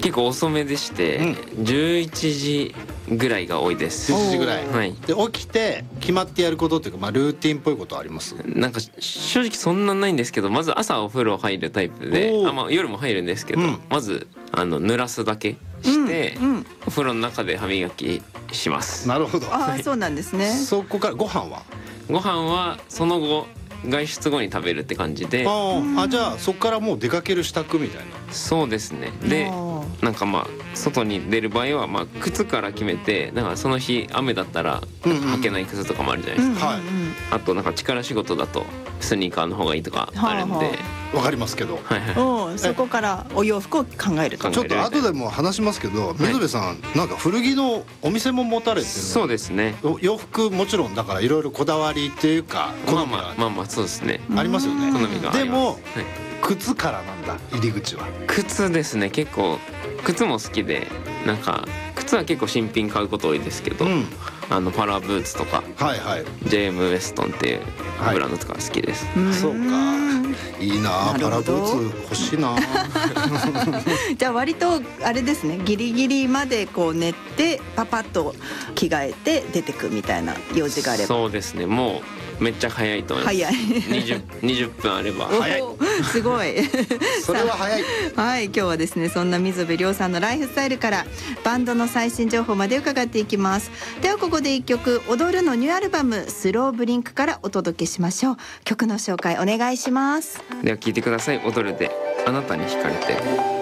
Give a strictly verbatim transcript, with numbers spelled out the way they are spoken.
結構遅めでして、うん、じゅういちじぐらいが多いです。 じゅういちじぐらい、 はい、 で起きて決まってやることっていうか、まあ、ルーティンっぽいことあります？ なんか正直そんなないんですけど、まず朝お風呂入るタイプで、あ、まあ、夜も入るんですけど、うん、まずあの濡らすだけして、うんうん、お風呂の中で歯磨きします。 なるほど。 ああ、そうなんですね。 そこからご飯はご飯はその後外出後に食べるって感じで。 ああ、じゃあそこからもう出かける支度みたいな。 そうですね。でなんかまあ外に出る場合はまあ靴から決めて、だからその日雨だったら履けない靴とかもあるじゃないですか、うんうん、あとなんか力仕事だとスニーカーの方がいいとかあるんで、はあはあ、わかりますけど、 はいはい、そこからお洋服を考えると。 ちょっと後でも話しますけど、水辺さん、はい、なんか古着のお店も持たれてる。 そうですね。 洋服もちろんだからいろいろこだわりっていうかまあまあまあまあそうですね、 ありますよね。 好みがあでも、 ります。はい、 靴からなんだ、入り口は。 靴ですね。結構靴も好きで、なんか靴は結構新品買うこと多いですけど、うん、あのパラブーツとか、はいはい、ジェーム・ウェストンっていうブランドとか好きです、 はい、そうか、いいな、パラブーツ欲しいなじゃあ割とあれですね、ギリギリまでこう寝てパパッと着替えて出てくみたいな用事があれば。 そうですね、もうめっちゃ早いと思います。早いにじゅう、にじゅっぷんあれば早いすごいそれは早いはい、今日はですね、そんな水辺涼さんのライフスタイルからバンドの最新情報まで伺っていきます。ではここで一曲、踊るのニューアルバムスローブリンクからお届けしましょう。曲の紹介お願いします。 では聴いてください。踊るであなたに惹かれて。